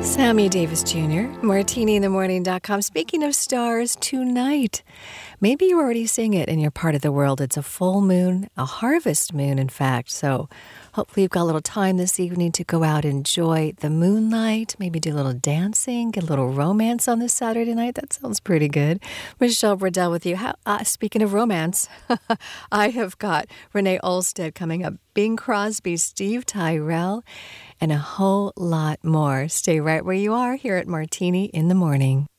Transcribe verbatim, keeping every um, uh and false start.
Sammy Davis Junior, martini in the morning dot com. Speaking of stars, tonight, maybe you're already seeing it in your part of the world. It's a full moon, a harvest moon, in fact. So hopefully you've got a little time this evening to go out and enjoy the moonlight, maybe do a little dancing, get a little romance on this Saturday night. That sounds pretty good. Michelle Burdell with you. How, uh, speaking of romance, I have got Renee Olstead coming up, Bing Crosby, Steve Tyrell, and a whole lot more. Stay right where you are here at Martini in the Morning.